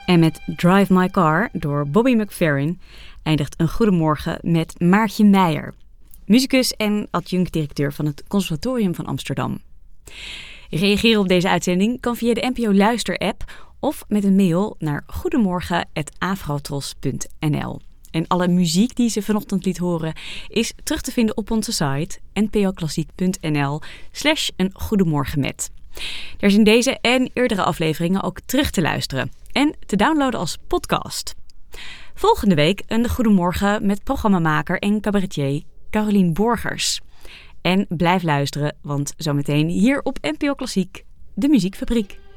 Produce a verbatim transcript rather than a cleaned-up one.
En met Drive My Car door Bobby McFerrin eindigt een goedemorgen met Maartje Meijer, musicus en adjunct-directeur van het Conservatorium van Amsterdam. Reageren op deze uitzending kan via de N P O Luister-app of met een mail naar goedemorgen apenstaartje afrotros punt n l. En alle muziek die ze vanochtend liet horen is terug te vinden op onze site npoklassiek punt n l slash een goedemorgen met. Er zijn deze en eerdere afleveringen ook terug te luisteren en te downloaden als podcast. Volgende week een goedemorgen met programmamaker en cabaretier Carolien Borgers. En blijf luisteren, want zometeen hier op N P O Klassiek, de Muziekfabriek.